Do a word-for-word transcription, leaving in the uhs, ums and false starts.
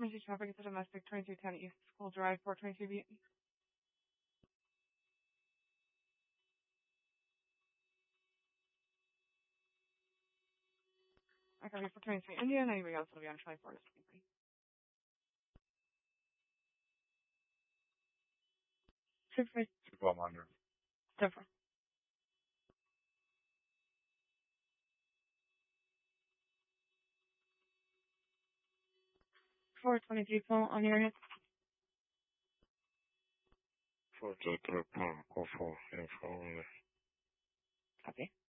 Emergency traffic is a domestic twenty-two ten East School Drive, four twenty-two B. I copy for twenty-three Indian. Anybody else will be on twenty-four. Super. Super Mario. Super. four twenty-three full on your hit. four two three pound, go for info only. Copy.